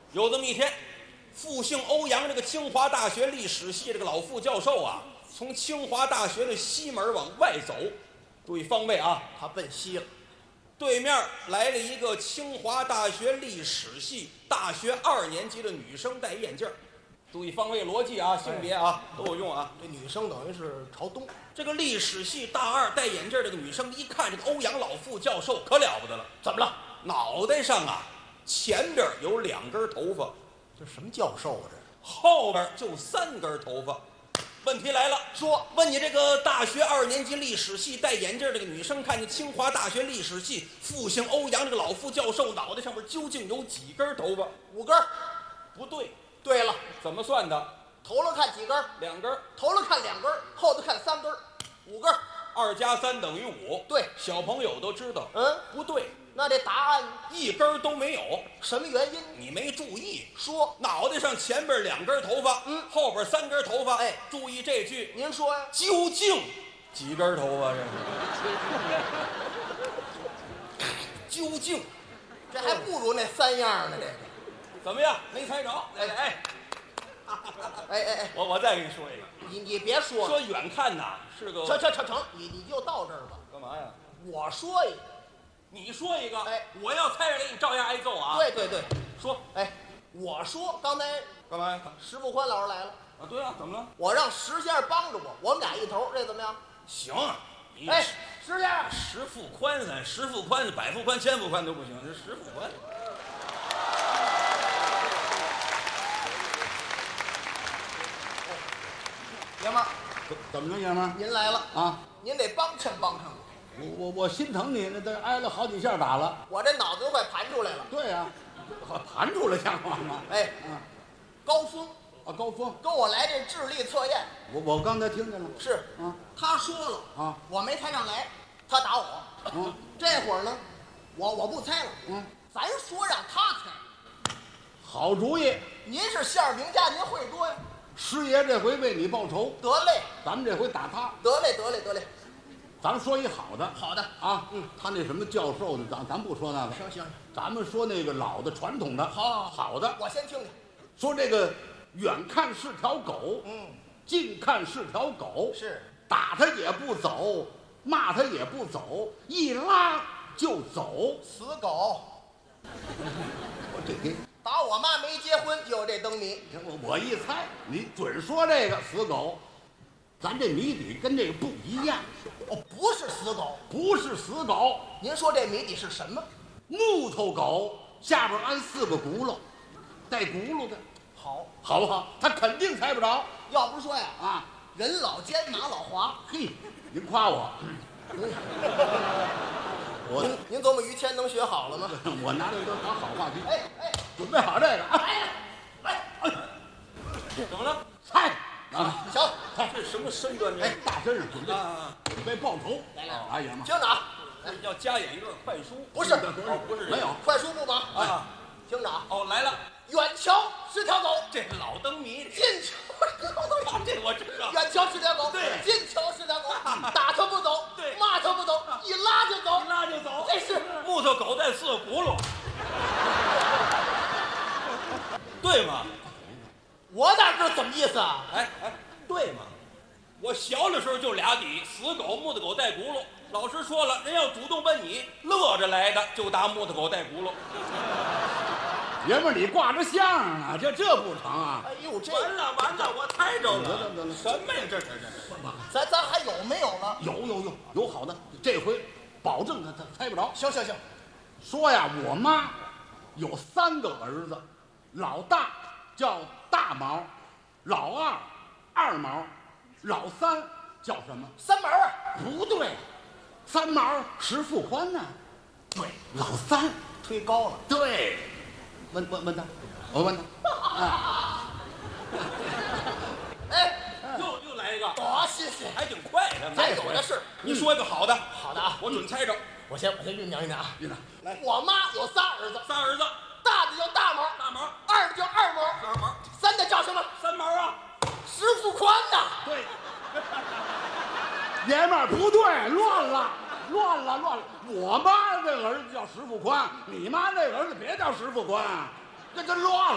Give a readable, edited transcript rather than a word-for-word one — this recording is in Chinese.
有这么一天，复姓欧阳这个清华大学历史系这个老副教授啊，从清华大学的西门往外走，注意方位啊， 他奔西了。 对面来了一个清华大学历史系大学2年级的女生，戴眼镜。注意方位逻辑啊，性别啊都有用啊。 这女生等于是朝东。 这个历史系大2戴眼镜这个女生一看这个欧阳老副教授可了不得了， 怎么了？ 脑袋上啊前边有2根头发， 这什么教授啊？这后边就3根头发。问题来了， 说问你这个大学2年级历史系戴眼镜这个女生，看见清华大学历史系复姓欧阳这个老副教授脑袋上面究竟有几根头发 ？5根。 不对。 对了， 怎么算的？ 头了看几根 ？2根。 头了看2根，后头看3根，5根。 2加3等于5。 对， 小朋友都知道。不对。 那这答案 1根都没有。 什么原因？ 你没注意。 说脑袋上前边2根头发，后边3根头发。 哎， 注意这句。 您说呀？ 究竟几根头发？这是究竟， 这还不如那3样呢。这个怎么样？没猜着？ 哎， 我再给你说一个。 你别说了， 说远看呐是个成，你就到这儿吧。 干嘛呀？ 我说一个， 你说一个。 哎， 我要猜着了，你照样挨揍啊。 对， 说。 哎，我说刚才干嘛呀？ 石富宽老师来了。 啊，对啊，怎么了？ 我让石先生帮着我们俩一头，这怎么样？ 行。 哎，石先生， 石富宽10富宽、100富宽、1000富宽都不行，这石富宽。 爷们儿， 怎么着，爷们儿？ 您来了啊！ 您得帮衬我。 我心疼你，那都挨了好几下打了。 我这脑子都快盘出来了。 对呀，盘出来像话吗？ 哎，高峰啊，高峰跟我来这智力测验。 我刚才听见了。 是啊， 他说了啊， 我没猜上来，他打我。这会儿呢，我不猜了。咱说让他猜。 好主意。 您是馅儿饼家，您会多呀。 师爷这回为你报仇。 得嘞， 咱们这回打他。 得嘞。 咱们说一好的。 好的啊，他那什么教授的，咱不说那个。 行， 咱们说那个老的传统的。好的。 我先听听。 说这个远看是条狗，近看是条狗， 是打他也不走，骂他也不走，一拉就走。 死狗。 这打我妈没结婚就有这灯谜。 我一猜，你准说这个死狗。咱这谜底跟这个不一样。 不是死狗。 不是死狗。 您说这谜底是什么？ 木头狗下边安4个轱辘，带轱辘的。好不好？他肯定猜不着。 要不说呀， 啊， 人老奸马老滑。 嘿，您夸我。 您琢磨于谦能学好了吗？ 我拿这都当好话题。 哎， 准备好这个啊！ 来， 怎么了？ 猜啊！ 行， 这什么身段？ 哎，大身上准备啊， 准备报仇。 来， 哎呀妈！ 听着啊， 要加演一段快书。 不是， 不是没有快书不忙啊。 听着啊， 来了， 远瞧是条狗， 这老灯谜。 近瞧这我知道。 远瞧是条狗， 对， 近瞧是条狗，打它不走， 对， 骂它不走，一拉就走， 一拉就走。 这是木头狗带4个轱辘，对吗？ 我哪知道怎么意思啊？ 对吗？我小的时候就俩底，死狗、木头狗带轱辘。老师说了，人要主动问你，乐着来的就答木头狗带轱辘。 爷们儿，你挂着相啊，这不成啊！ 哎呦，这完了，我猜着了。 得了， 什么呀？这咱还有没有了？ 有好的，这回保证他猜不着。 行， 说呀，我妈有3个儿子，老大叫大毛，老二二毛，老三叫什么 ？3毛啊？ 不对，3毛石富宽呢？对，老三推高了。 对，问他，我问他。 又来一个， 多新鲜， 还挺快的。 咱有的是。 你说一个好的。 好的啊， 我准猜着。 我先酝酿啊。 来， 我妈有仨儿子，大的叫大毛，二的叫二毛，三的叫什么 ？3毛啊， 石富宽呐。 对，爷们儿不对，乱了。我妈这儿子叫石富宽，你妈那儿子别叫石富宽，这乱了。